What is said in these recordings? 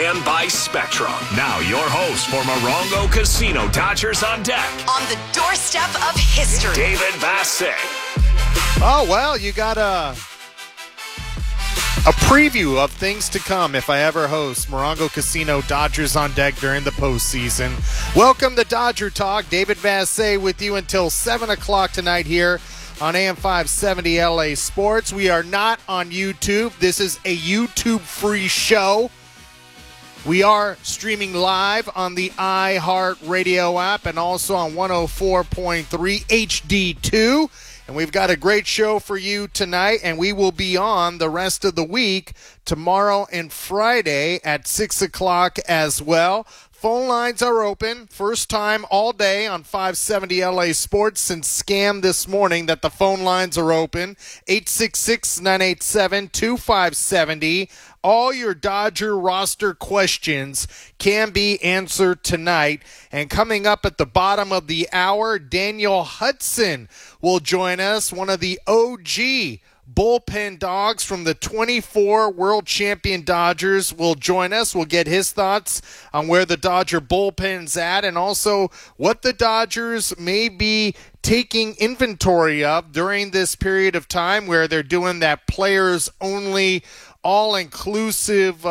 and by Spectrum. Now your host for Morongo Casino Dodgers on Deck. On the doorstep of history, David Vassegh. Oh, well, you got a preview of things to come if I ever host Morongo Casino Dodgers on Deck during the postseason. Welcome to Dodger Talk. David Vassegh with you until 7 o'clock tonight here on AM 570 LA Sports. We are not on YouTube. This is a YouTube-free show. We are streaming live on the iHeartRadio app and also on 104.3 HD2. And we've got a great show for you tonight, and we will be on the rest of the week, tomorrow and Friday at 6 o'clock as well. Phone lines are open. First time all day on 570 LA Sports since Scam this morning that the phone lines are open. 866-987-2570. All your Dodger roster questions can be answered tonight. And coming up at the bottom of the hour, Daniel Hudson will join us, one of the OG bullpen dogs from the 24 world champion Dodgers will join us. We'll get his thoughts on where the Dodger bullpen's at and also what the Dodgers may be taking inventory of during this period of time where they're doing that players only all-inclusive,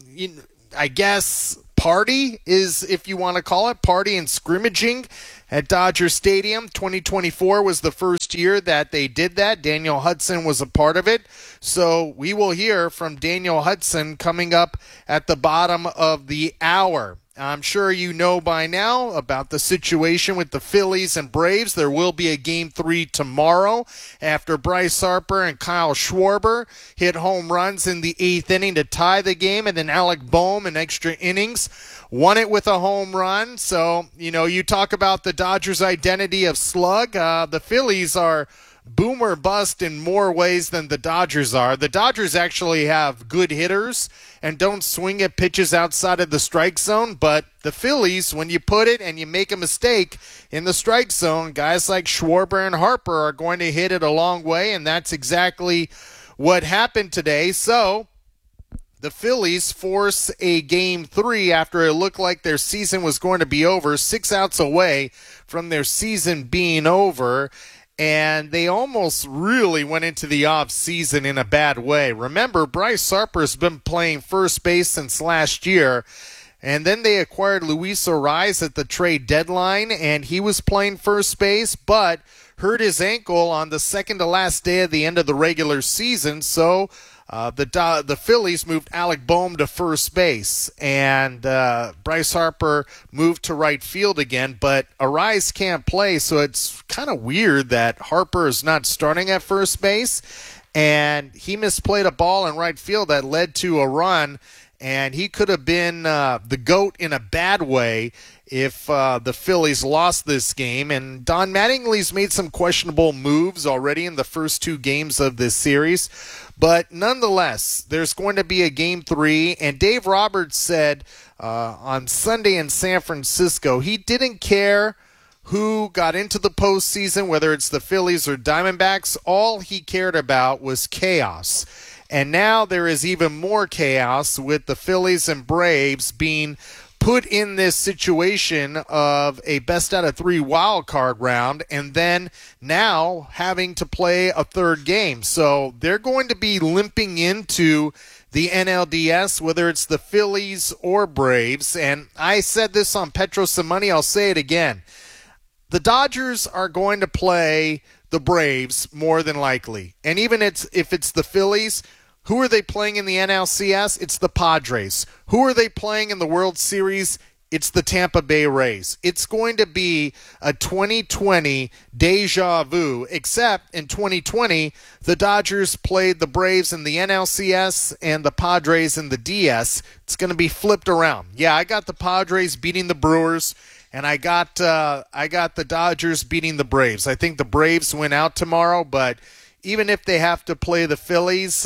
I guess, party is, if you want to call it, party and scrimmaging at Dodger Stadium. 2024 was the first year that they did that. Daniel Hudson was a part of it. So we will hear from Daniel Hudson coming up at the bottom of the hour. I'm sure you know by now about the situation with the Phillies and Braves. There will be a Game 3 tomorrow after Bryce Harper and Kyle Schwarber hit home runs in the 8th inning to tie the game, and then Alec Boehm in extra innings won it with a home run. So, you talk about the Dodgers' identity of slug. The Phillies are boom or bust in more ways than the Dodgers are. The Dodgers actually have good hitters and don't swing at pitches outside of the strike zone, but the Phillies, when you put it and you make a mistake in the strike zone, guys like Schwarber and Harper are going to hit it a long way, and that's exactly what happened today. So the Phillies force a Game 3 after it looked like their season was going to be over, 6 outs away from their season being over. And they almost really went into the offseason in a bad way. Remember, Bryce Harper's been playing first base since last year. And then they acquired Luis Arraez at the trade deadline, and he was playing first base, but hurt his ankle on the second to last day of the end of the regular season. So the Phillies moved Alec Boehm to first base, and Bryce Harper moved to right field again, but Arraez can't play, so it's kind of weird that Harper is not starting at first base, and he misplayed a ball in right field that led to a run, and he could have been the GOAT in a bad way if the Phillies lost this game. And Don Mattingly's made some questionable moves already in the first 2 games of this series. But nonetheless, there's going to be a Game 3. And Dave Roberts said on Sunday in San Francisco he didn't care who got into the postseason, whether it's the Phillies or Diamondbacks. All he cared about was chaos. And now there is even more chaos with the Phillies and Braves being put in this situation of a best out of 3 wild card round and then now having to play a third game. So they're going to be limping into the NLDS, whether it's the Phillies or Braves. And I said this on Petros and Money, I'll say it again. The Dodgers are going to play the Braves more than likely. And even if it's the Phillies, who are they playing in the NLCS? It's the Padres. Who are they playing in the World Series? It's the Tampa Bay Rays. It's going to be a 2020 deja vu, except in 2020, the Dodgers played the Braves in the NLCS and the Padres in the DS. It's going to be flipped around. Yeah, I got the Padres beating the Brewers, and I got the Dodgers beating the Braves. I think the Braves win out tomorrow, but even if they have to play the Phillies,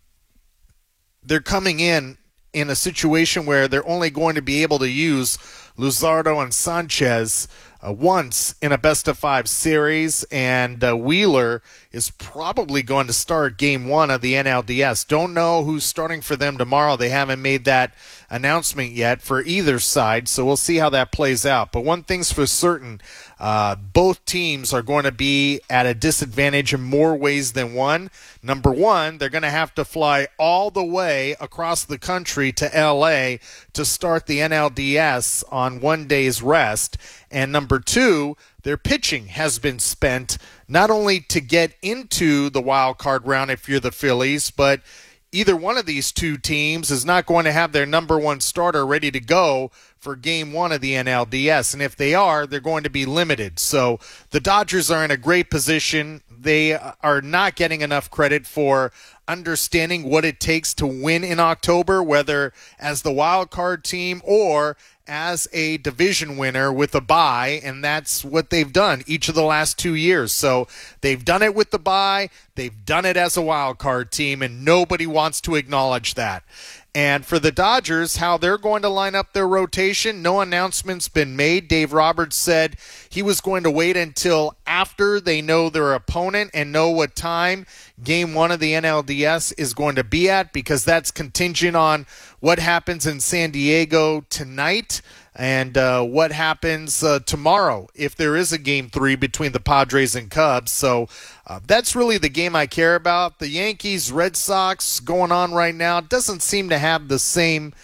they're coming in a situation where they're only going to be able to use Luzardo and Sanchez once in a best-of-5 series, and Wheeler is probably going to start Game 1 of the NLDS. Don't know who's starting for them tomorrow. They haven't made that announcement yet for either side, so we'll see how that plays out. But one thing's for certain, both teams are going to be at a disadvantage in more ways than one. Number one, they're going to have to fly all the way across the country to L.A. to start the NLDS on one day's rest. And number two, their pitching has been spent not only to get into the wild card round if you're the Phillies, but either one of these two teams is not going to have their number one starter ready to go for Game 1 of the NLDS. And if they are, they're going to be limited. So the Dodgers are in a great position. They are not getting enough credit for understanding what it takes to win in October, whether as the wild card team or as a division winner with a bye, and that's what they've done each of the last 2 years. So they've done it with the bye, they've done it as a wild card team, and nobody wants to acknowledge that. And for the Dodgers, how they're going to line up their rotation, no announcement's been made. Dave Roberts said he was going to wait until after they know their opponent and know what time Game 1 of the NLDS is going to be at, because that's contingent on what happens in San Diego tonight and what happens tomorrow if there is a Game 3 between the Padres and Cubs. So that's really the game I care about. The Yankees, Red Sox going on right now doesn't seem to have the same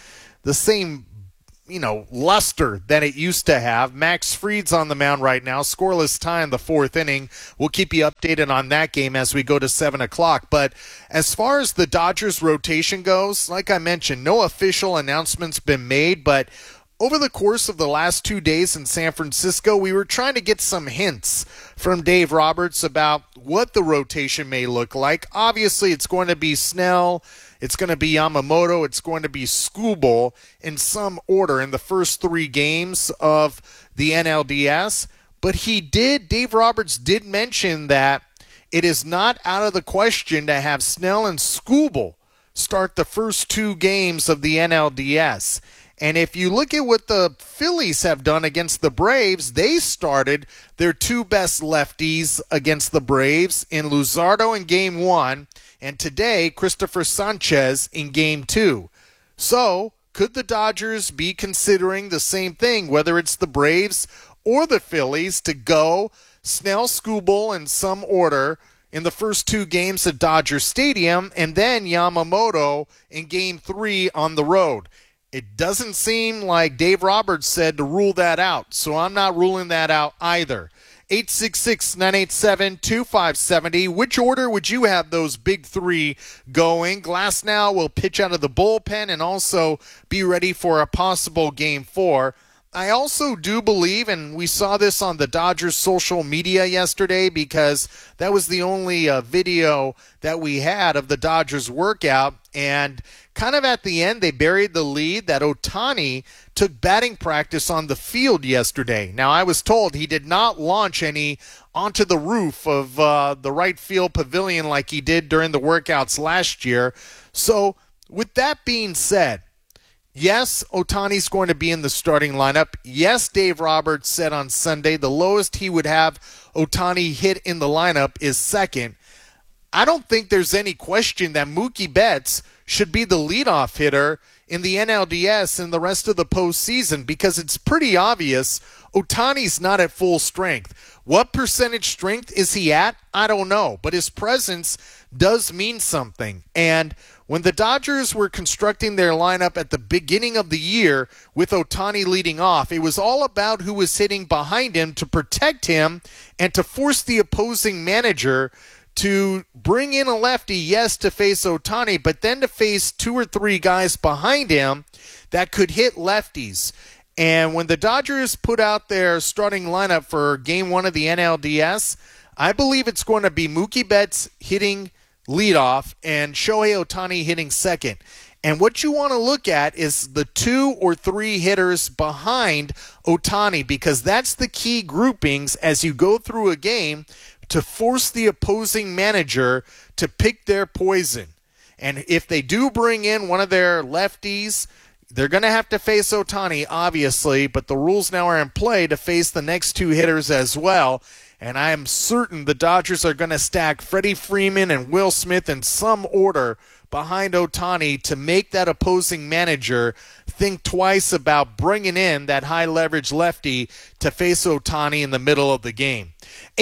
luster that it used to have. Max Fried's on the mound right now, scoreless tie in the fourth inning. We'll keep you updated on that game as we go to 7 o'clock. But as far as the Dodgers rotation goes, like I mentioned, no official announcements been made, but over the course of the last 2 days in San Francisco, we were trying to get some hints from Dave Roberts about what the rotation may look like. Obviously, it's going to be Snell, it's going to be Yamamoto, it's going to be Skubal in some order in the first 3 games of the NLDS. But Dave Roberts did mention that it is not out of the question to have Snell and Skubal start the first 2 games of the NLDS. And if you look at what the Phillies have done against the Braves, they started their 2 best lefties against the Braves in Luzardo in Game 1, and today, Christopher Sanchez in Game 2. So, could the Dodgers be considering the same thing, whether it's the Braves or the Phillies, to go Snell, Skubal in some order in the first 2 games at Dodger Stadium, and then Yamamoto in Game 3 on the road? It doesn't seem like Dave Roberts said to rule that out, so I'm not ruling that out either. 866-987-2570. Which order would you have those big 3 going? Glasnow will pitch out of the bullpen and also be ready for a possible Game 4. I also do believe, and we saw this on the Dodgers social media yesterday because that was the only video that we had of the Dodgers workout, and kind of at the end they buried the lead that Ohtani took batting practice on the field yesterday. Now, I was told he did not launch any onto the roof of the right field pavilion like he did during the workouts last year. So with that being said, yes, Ohtani's going to be in the starting lineup. Yes, Dave Roberts said on Sunday the lowest he would have Ohtani hit in the lineup is second. I don't think there's any question that Mookie Betts should be the leadoff hitter in the NLDS and the rest of the postseason, because it's pretty obvious Ohtani's not at full strength. What percentage strength is he at? I don't know, but his presence does mean something. And when the Dodgers were constructing their lineup at the beginning of the year with Ohtani leading off, it was all about who was hitting behind him to protect him and to force the opposing manager to bring in a lefty, yes, to face Ohtani, but then to face 2 or 3 guys behind him that could hit lefties. And when the Dodgers put out their starting lineup for Game 1 of the NLDS, I believe it's going to be Mookie Betts hitting leadoff and Shohei Ohtani hitting second. And what you want to look at is the 2 or 3 hitters behind Ohtani, because that's the key groupings as you go through a game to force the opposing manager to pick their poison. And if they do bring in one of their lefties, They're going to have to face Ohtani, obviously, but the rules now are in play to face the next two hitters as well. And I am certain the Dodgers are going to stack Freddie Freeman and Will Smith in some order behind Ohtani to make that opposing manager think twice about bringing in that high-leverage lefty to face Ohtani in the middle of the game.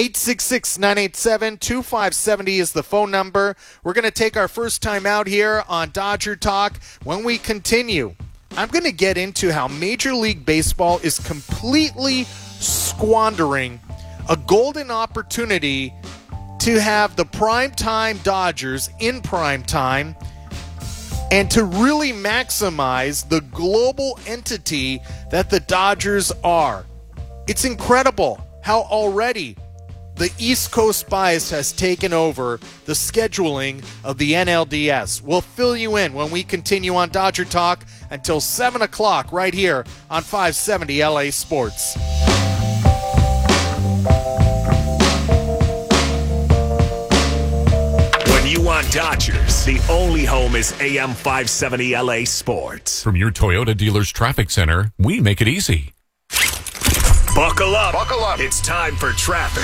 866-987-2570 is the phone number. We're going to take our first time out here on Dodger Talk. When we continue, I'm going to get into how Major League Baseball is completely squandering a golden opportunity to have the primetime Dodgers in primetime and to really maximize the global entity that the Dodgers are. It's incredible how already the East Coast bias has taken over the scheduling of the NLDS. We'll fill you in when we continue on Dodger Talk until 7 o'clock right here on 570 LA Sports. You want Dodgers, the only home is AM 570 LA Sports. From your Toyota dealer's traffic center, we make it easy. Buckle up. Buckle up. It's time for traffic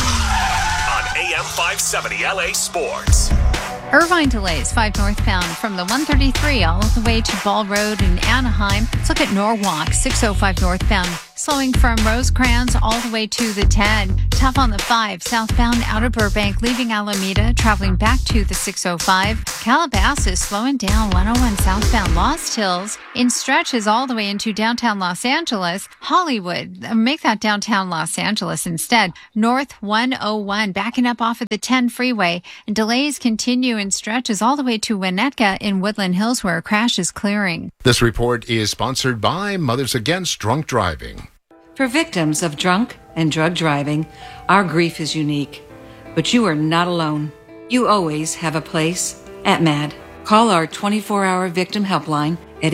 on AM 570 LA Sports. Irvine delays 5 northbound from the 133 all the way to Ball Road in Anaheim. Let's look at Norwalk, 605 northbound, slowing from Rosecrans all the way to the 10. Tough on the 5 southbound out of Burbank, leaving Alameda, traveling back to the 605. Calabasas slowing down 101 southbound Lost Hills in stretches all the way into downtown Los Angeles. Hollywood, make that downtown Los Angeles instead. North 101 backing up off of the 10 freeway, and delays continue in stretches all the way to Winnetka in Woodland Hills where a crash is clearing. This report is sponsored by Mothers Against Drunk Driving. For victims of drunk and drug driving, our grief is unique. But you are not alone. You always have a place at MAD. Call our 24-hour victim helpline at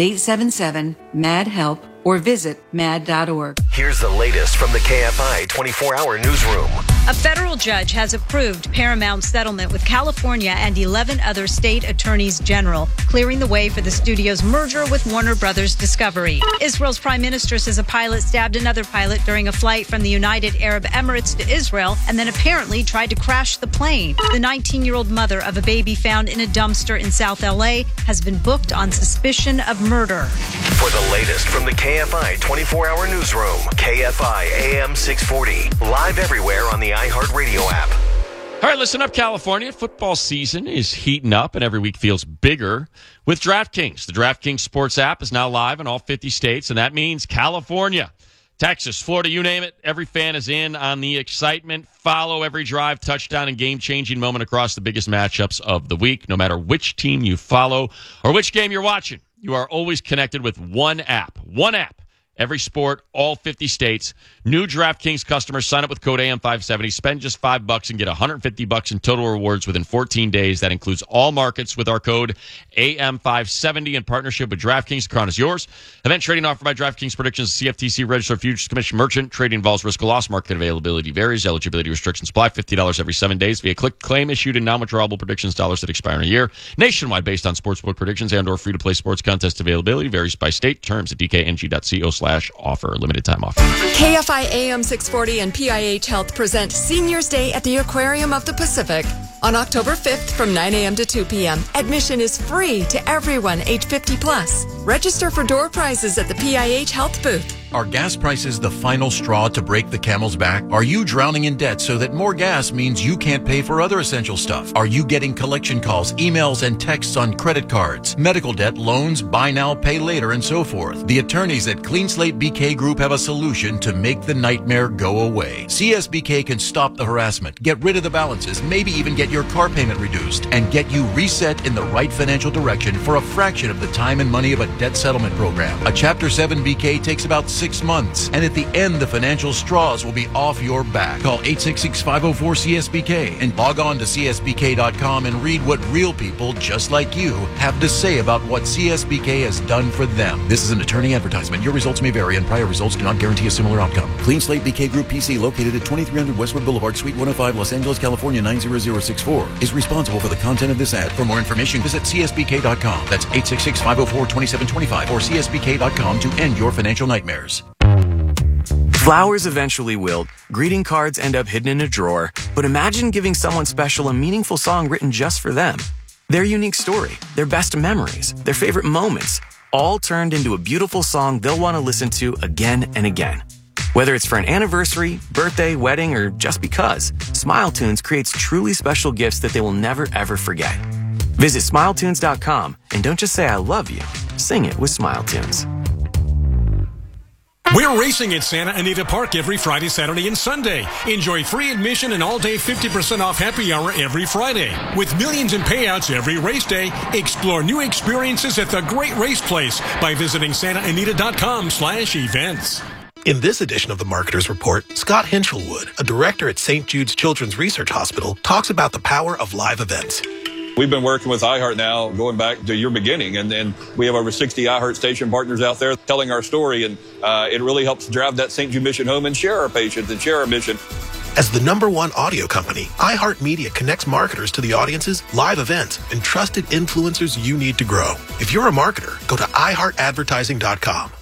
877-MAD-HELP or visit mad.org. Here's the latest from the KFI 24-hour newsroom. A federal judge has approved Paramount's settlement with California and 11 other state attorneys general, clearing the way for the studio's merger with Warner Brothers Discovery. Israel's prime minister says a pilot stabbed another pilot during a flight from the United Arab Emirates to Israel and then apparently tried to crash the plane. The 19-year-old mother of a baby found in a dumpster in South LA has been booked on suspicion of murder. For the latest from the KFI 24-hour newsroom, KFI AM 640, live everywhere on the iHeartRadio app. All right, listen up, California. Football season is heating up, and every week feels bigger with DraftKings. The DraftKings Sports app is now live in all 50 states, and that means California, Texas, Florida, you name it. Every fan is in on the excitement. Follow every drive, touchdown, and game-changing moment across the biggest matchups of the week. No matter which team you follow or which game you're watching, you are always connected with one app. One app. Every sport, all 50 states. New DraftKings customers sign up with code AM570. Spend just $5 and get $150 in total rewards within 14 days. That includes all markets with our code AM570 in partnership with DraftKings. The crown is yours. Event trading offered by DraftKings Predictions, CFTC registered futures commission merchant. Trading involves risk of loss. Market availability varies. Eligibility restrictions apply. $50 every 7 days via click claim issued in non-withdrawable predictions dollars that expire in a year. Nationwide based on sportsbook predictions and or free-to-play sports contest availability varies by state. Terms at dkng.co/offer. Limited time offer. KFI AM 640 and PIH Health present Seniors Day at the Aquarium of the Pacific on October 5th from 9 a.m. to 2 p.m. Admission is free to everyone age 50 plus. Register for door prizes at the PIH Health booth. Are gas prices the final straw to break the camel's back? Are you drowning in debt so that more gas means you can't pay for other essential stuff? Are you getting collection calls, emails, and texts on credit cards, medical debt, loans, buy now, pay later, and so forth? The attorneys at Clean Slate BK Group have a solution to make the nightmare go away. CSBK can stop the harassment, get rid of the balances, maybe even get your car payment reduced, and get you reset in the right financial direction for a fraction of the time and money of a debt settlement program. A Chapter 7 BK takes about 6 months. And at the end, the financial straws will be off your back. Call 866-504-CSBK and log on to CSBK.com and read what real people just like you have to say about what CSBK has done for them. This is an attorney advertisement. Your results may vary and prior results do not guarantee a similar outcome. Clean Slate BK Group PC, located at 2300 Westwood Boulevard, Suite 105, Los Angeles, California 90064, is responsible for the content of this ad. For more information, visit CSBK.com. That's 866-504-2725 or CSBK.com to end your financial nightmares. Flowers eventually wilt, greeting cards end up hidden in a drawer, but imagine giving someone special a meaningful song written just for them. Their unique story, their best memories, their favorite moments, all turned into a beautiful song they'll want to listen to again and again. Whether it's for an anniversary, birthday, wedding, or just because, SmileTunes creates truly special gifts that they will never ever forget. Visit SmileTunes.com and don't just say I love you, sing it with SmileTunes. We're racing at Santa Anita Park every Friday, Saturday, and Sunday. Enjoy free admission and all-day 50% off happy hour every Friday. With millions in payouts every race day, explore new experiences at the Great Race Place by visiting SantaAnita.com/events. In this edition of the Marketer's Report, Scott Hinchelwood, a director at St. Jude's Children's Research Hospital, talks about the power of live events. We've been working with iHeart now going back to your beginning, and we have over 60 iHeart station partners out there telling our story, and it really helps drive that St. Jude mission home and share our patients and share our mission. As the #1 audio company, iHeartMedia connects marketers to the audiences, live events, and trusted influencers you need to grow. If you're a marketer, go to iHeartAdvertising.com.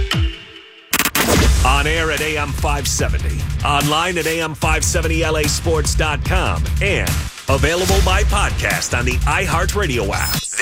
On air at AM 570, online at AM570LAsports.com, and available by podcast on the iHeartRadio app.